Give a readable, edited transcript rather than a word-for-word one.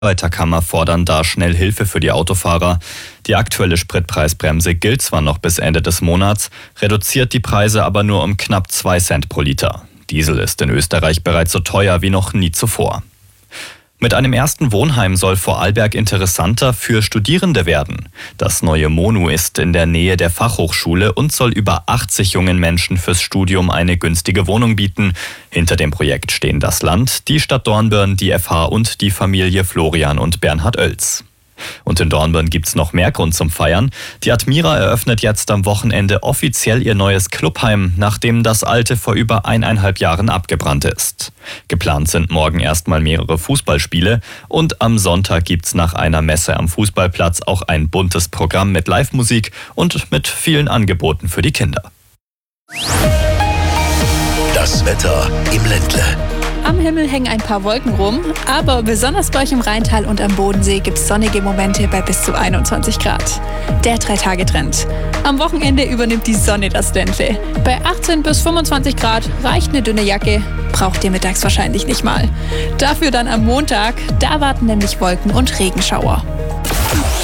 Arbeiterkammer fordern da schnell Hilfe für die Autofahrer. Die aktuelle Spritpreisbremse gilt zwar noch bis Ende des Monats, reduziert die Preise aber nur um knapp 2 Cent pro Liter. Diesel ist in Österreich bereits so teuer wie noch nie zuvor. Mit einem ersten Wohnheim soll Vorarlberg interessanter für Studierende werden. Das neue Monu ist in der Nähe der Fachhochschule und soll über 80 jungen Menschen fürs Studium eine günstige Wohnung bieten. Hinter dem Projekt stehen das Land, die Stadt Dornbirn, die FH und die Familie Florian und Bernhard Oelz. Und in Dornbirn gibt's noch mehr Grund zum Feiern. Die Admira eröffnet jetzt am Wochenende offiziell ihr neues Clubheim, nachdem das alte vor über 1,5 Jahren abgebrannt ist. Geplant sind morgen erstmal mehrere Fußballspiele und am Sonntag gibt's nach einer Messe am Fußballplatz auch ein buntes Programm mit Live-Musik und mit vielen Angeboten für die Kinder. Das Wetter im Ländle. Am Himmel hängen ein paar Wolken rum, aber besonders bei euch im Rheintal und am Bodensee gibt es sonnige Momente bei bis zu 21 Grad. Der 3-Tage-Trend. Am Wochenende übernimmt die Sonne das Ländle. Bei 18 bis 25 Grad reicht eine dünne Jacke, braucht ihr mittags wahrscheinlich nicht mal. Dafür dann am Montag, da warten nämlich Wolken und Regenschauer.